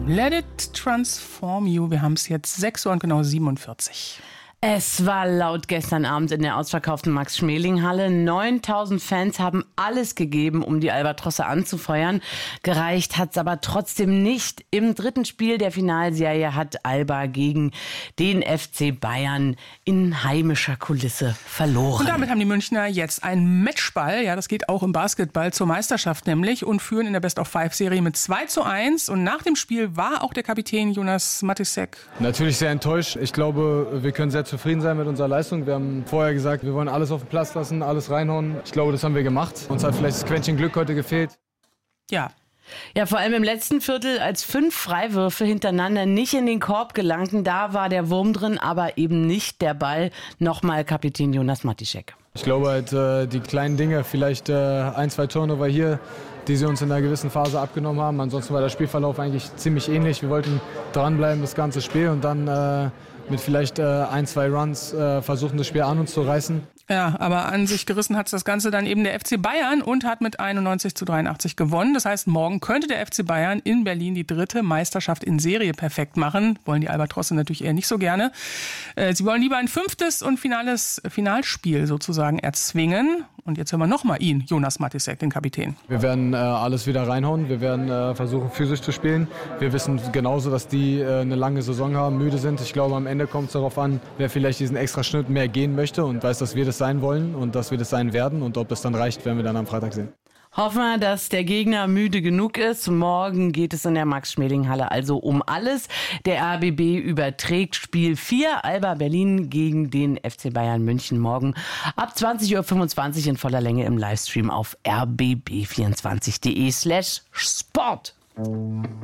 Let it transform you. Wir haben es jetzt 6 Uhr und genau 47. Es war laut gestern Abend in der ausverkauften Max-Schmeling-Halle. 9.000 Fans haben alles gegeben, um die Albatrosse anzufeuern. Gereicht hat's aber trotzdem nicht. Im dritten Spiel der Finalserie hat Alba gegen den FC Bayern in heimischer Kulisse verloren. Und damit haben die Münchner jetzt einen Matchball. Ja, das geht auch im Basketball zur Meisterschaft nämlich und führen in der Best-of-5-Serie mit 2:1. Und nach dem Spiel war auch der Kapitän Jonas Matisek natürlich sehr enttäuscht. Ich glaube, wir können sehr zufrieden sein mit unserer Leistung. Wir haben vorher gesagt, wir wollen alles auf den Platz lassen, alles reinhauen. Ich glaube, das haben wir gemacht. Uns hat vielleicht das Quäntchen Glück heute gefehlt. Ja. Ja, vor allem im letzten Viertel, als 5 Freiwürfe hintereinander nicht in den Korb gelangten, da war der Wurm drin, aber eben nicht der Ball. Nochmal Kapitän Jonas Matisek. Ich glaube halt, die kleinen Dinge, vielleicht 1, 2 Turnover hier, die sie uns in einer gewissen Phase abgenommen haben. Ansonsten war der Spielverlauf eigentlich ziemlich ähnlich. Wir wollten dranbleiben, das ganze Spiel, und dann mit vielleicht 1, 2 Runs versuchen, das Spiel an uns zu reißen. Ja, aber an sich gerissen hat das Ganze dann eben der FC Bayern und hat mit 91:83 gewonnen. Das heißt, morgen könnte der FC Bayern in Berlin die 3. Meisterschaft in Serie perfekt machen. Wollen die Albatrosse natürlich eher nicht so gerne. Sie wollen lieber ein 5. und Finalspiel sozusagen erzwingen. Und jetzt hören wir nochmal ihn, Jonas Matisek, den Kapitän. Wir werden alles wieder reinhauen. Wir werden versuchen, physisch zu spielen. Wir wissen genauso, dass die eine lange Saison haben, müde sind. Ich glaube, am Ende kommt es darauf an, wer vielleicht diesen extra Schnitt mehr gehen möchte und weiß, dass wir das sein wollen und dass wir das sein werden. Und ob das dann reicht, werden wir dann am Freitag sehen. Hoffen wir, dass der Gegner müde genug ist. Morgen geht es in der Max-Schmeling-Halle also um alles. Der RBB überträgt Spiel 4, Alba Berlin gegen den FC Bayern München morgen ab 20:25 Uhr in voller Länge im Livestream auf rbb24.de/sport.